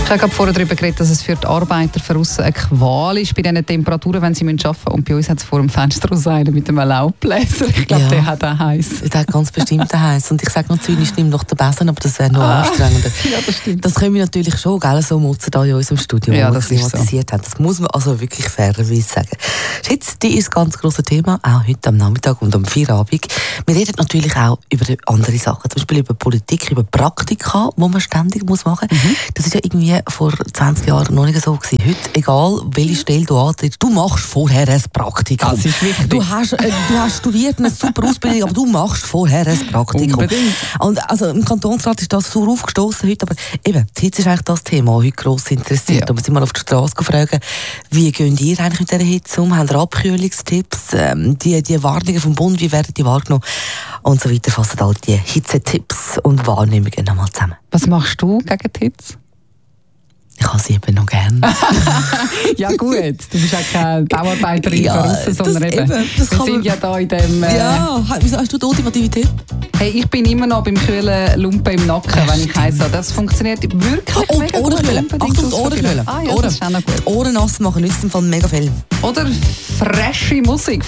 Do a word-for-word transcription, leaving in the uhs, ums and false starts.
Ich habe gerade vorher darüber geredet, dass es für die Arbeiter von aussen eine Qual ist bei diesen Temperaturen, wenn sie arbeiten müssen. Und bei uns hat es vor dem Fenster raus einen mit einem Laubbläser. Ich glaube, ja, der hat auch heiß. Der hat ganz bestimmt auch heiß. Und ich sage noch zynisch, nimm noch den Besen, aber das wäre noch ah, anstrengender. Ja, das stimmt. Das können wir natürlich schon, gell, so motzen da in unserem Studio, ja, wo wir das klimatisiert so. haben. Das muss man also wirklich fairerweise sagen. Jetzt, die ist ein ganz grosses Thema, auch heute am Nachmittag und am Feierabend. Wir reden natürlich auch über andere Sachen, zum Beispiel über Politik, über Praktika, die man ständig muss machen muss. Mhm. Das ist ja irgendwie vor zwanzig Jahren noch nicht so gewesen. Heute, egal welche Stelle du antrittst, du machst vorher ein Praktikum. Das ist wichtig. Du hast, äh, du hast studiert, eine super Ausbildung, aber du machst vorher ein Praktikum. Unbedingt. Und also im Kantonsrat ist das so aufgestoßen heute, aber eben, jetzt ist eigentlich das Thema, das heute gross interessiert. Ja. Und wir sind mal auf die Straße gefragt, wie geht ihr eigentlich mit dieser Hitze um? Habt ihr Abkühlungstipps? Ähm, die, die Warnungen vom Bund, wie werden die wahrgenommen? Und so weiter, fassen all die Hitzetipps und Wahrnehmungen nochmal zusammen. Was machst du gegen die Hitze? Ich habe sie eben noch gerne. Ja gut, du bist ja keine Bauarbeiterin ja, von aussen, sondern das eben, eben das wir sind ja da in dem... Äh, ja, wieso hast du die ultimative Tipp? Hey, ich bin immer noch beim kühlen Lumpen im Nacken, wenn ich heiß habe. Das funktioniert wirklich oh, mega und gut. Achtung, die Ohrenhöhlen. Ah ja, Ohren. das ist auch noch gut. Ohren nass machen nützt im Fall mega viel. Oder frische Musik.